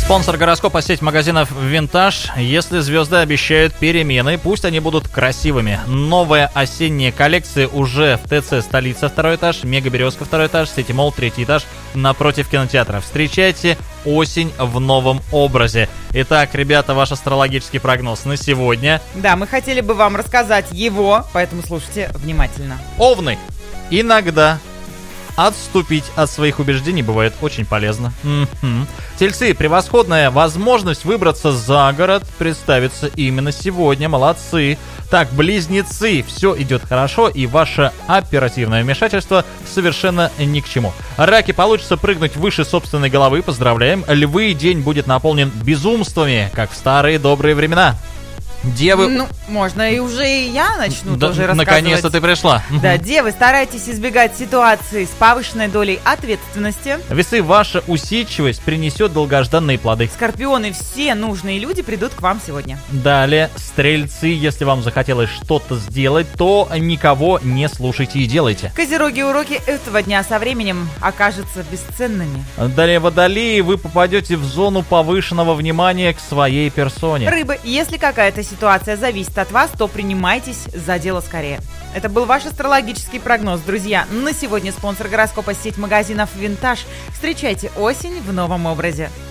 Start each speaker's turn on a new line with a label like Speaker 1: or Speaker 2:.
Speaker 1: Спонсор гороскопа — сеть магазинов «Винтаж». Если звезды обещают перемены, пусть они будут красивыми. Новая осенняя коллекция уже в ТЦ «Столица» 2 этаж, Мега Березка 2 этаж, Сити-Молл 3 этаж напротив кинотеатра. Встречайте осень в новом образе. Итак, ребята, ваш астрологический прогноз на сегодня.
Speaker 2: Да, мы хотели бы вам рассказать его, поэтому слушайте внимательно.
Speaker 1: Овны. Иногда отступить от своих убеждений бывает очень полезно. Тельцы, превосходная возможность выбраться за город представится именно сегодня. Молодцы. Так, близнецы, все идет хорошо, и ваше оперативное вмешательство совершенно ни к чему. Раки, получится прыгнуть выше собственной головы, поздравляем. Львы, день будет наполнен безумствами, как в старые добрые времена. Девы...
Speaker 2: Ну, можно и уже и я начну тоже рассказывать.
Speaker 1: Наконец-то ты пришла.
Speaker 2: Да, девы, старайтесь избегать ситуаций с повышенной долей ответственности.
Speaker 1: Весы, ваша усидчивость принесет долгожданные плоды.
Speaker 2: Скорпионы, все нужные люди придут к вам сегодня.
Speaker 1: Далее, стрельцы, если вам захотелось что-то сделать, то никого не слушайте и делайте.
Speaker 2: Козероги, уроки этого дня со временем окажутся бесценными.
Speaker 1: Далее, водолеи, вы попадете в зону повышенного внимания к своей персоне.
Speaker 2: Рыбы, если какая-то ситуация зависит от вас, то принимайтесь за дело скорее. Это был ваш астрологический прогноз, друзья. На сегодня спонсор гороскопа — сеть магазинов «Винтаж». Встречайте осень в новом образе.